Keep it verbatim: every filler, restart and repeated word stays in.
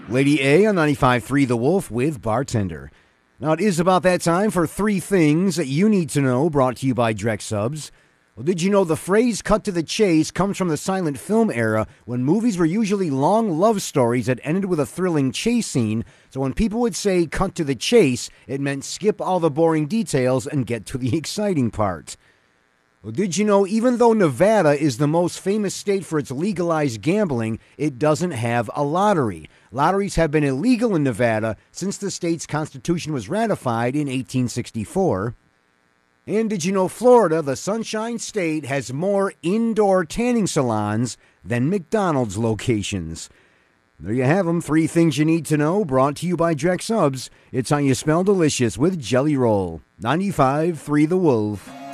Lady A on ninety-five point three The Wolf with Bartender. Now it is about that time for three things that you need to know, brought to you by Drex Subs. Well, did you know the phrase cut to the chase comes from the silent film era when movies were usually long love stories that ended with a thrilling chase scene? So when people would say cut to the chase, it meant skip all the boring details and get to the exciting part. Well, did you know even though Nevada is the most famous state for its legalized gambling, it doesn't have a lottery? Lotteries have been illegal in Nevada since the state's constitution was ratified in eighteen sixty-four. And did you know Florida, the Sunshine State, has more indoor tanning salons than McDonald's locations? There you have them, three things you need to know, brought to you by Drex Subs. It's how you spell delicious with Jelly Roll. ninety-five point three The Wolf.